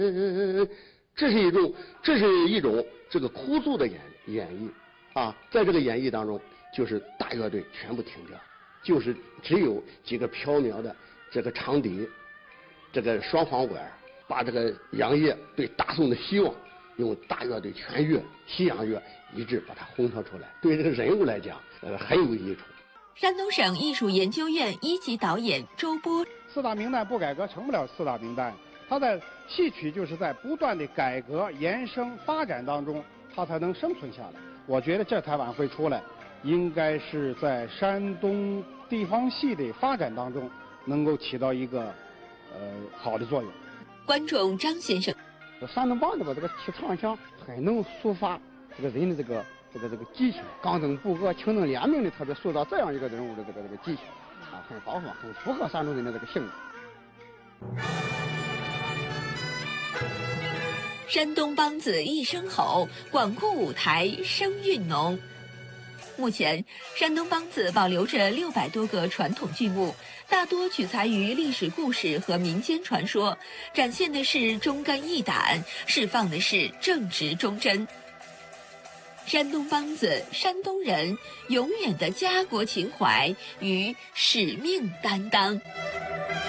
这是一种这个哭诉的演绎啊，在这个演绎当中，就是大乐队全部停掉，就是只有几个飘渺的这个长笛，这个双簧管，把这个杨业对大宋的希望，用大乐队全乐、西洋乐一致把它烘托出来，对这个人物来讲，很有益处。 山东省艺术研究院1级导演周波： 四大名旦不改革成不了四大名旦，他在戏曲就是在不断的改革、延伸、发展当中，他才能生存下来。我觉得这台晚会出来，应该是在山东地方戏的发展当中，能够起到一个好的作用。 观众张先生： 山东梆子吧，这个提唱腔很能抒发这个人的这个激情，刚正不阿、清正廉明的，特别塑造这样一个人物的这个激情啊，很豪放，很符合山东人的这个性格。 山东梆子一声吼，广阔舞台声韵浓。目前，山东梆子保留着600多个传统剧目，大多取材于历史故事和民间传说，展现的是忠肝义胆，释放的是正直忠贞。山东梆子，山东人永远的家国情怀与使命担当。